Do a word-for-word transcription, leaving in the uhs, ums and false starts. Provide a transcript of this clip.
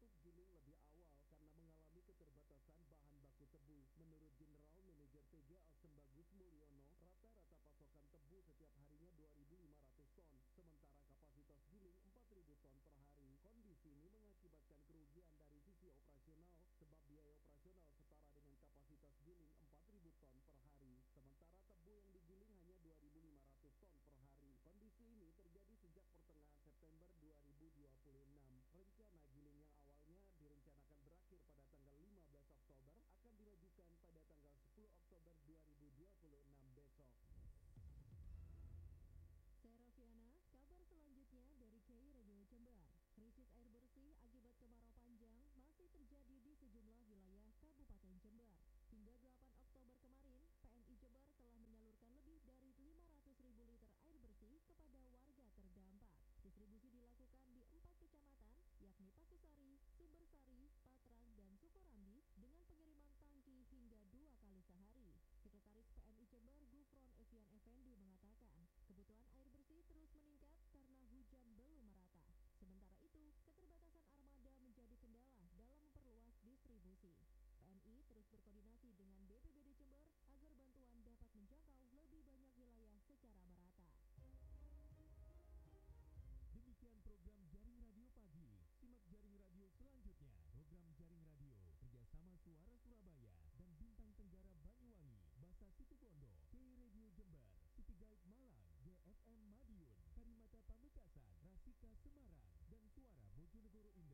menutup giling lebih awal karena mengalami keterbatasan bahan baku tebu. Menurut General Manager T G A Sembagus Mulyono, rata-rata pasokan tebu setiap harinya dua ribu lima ratus ton, sementara kapasitas giling empat ribu ton per hari. Kondisi ini mengakibatkan kerugian dari sisi operasional sebab biaya operasional setara dengan kapasitas giling empat ribu ton per hari, sementara tebu yang digiling hanya dua ribu lima ratus ton per hari. Kondisi ini terjadi sejak pertengahan September dua ribu dua puluh enam. Rencana giling yang awalnya direncanakan berakhir pada tanggal lima belas Oktober akan dimajukan pada tanggal sepuluh Oktober dua ribu dua puluh enam besok. Saya Rafiana, kabar selanjutnya dari K I Radio Jember. Krisis air bersih akibat kemarau panjang masih terjadi di sejumlah wilayah Kabupaten Jember. Hingga delapan Oktober kemarin, P N I Jember telah menyalurkan lebih dari lima ratus ribu liter air bersih kepada warga terdampak. Distribusi dilakukan di empat kecamatan, yakni Pakusari, Sumbersari, Patrang, dan Sukorambi, dengan pengiriman tangki hingga dua kali sehari. Sekretaris P N I Jember, Gufron Evian Effendi, mengatakan, kebutuhan air bersih terus meningkat karena hujan belum merata. Sementara itu, keterbatasan armada menjadi kendala dalam memperluas distribusi. P N I terus berkoordinasi dengan B P B D Jember agar bantuan dapat menjangkau lebih banyak wilayah secara merata. Demikian program Jaring Radio Pagi. Simak Jaring Radio selanjutnya. Program Jaring Radio kerjasama Suara Surabaya dan Bintang Tenggara Banyuwangi, Basa Situbondo, K I Radio Jember, City Guide Malang, G F M Madiun, Karimata Pamekasan, Rasika Semarang, dan Suara Bojonegoro Indah.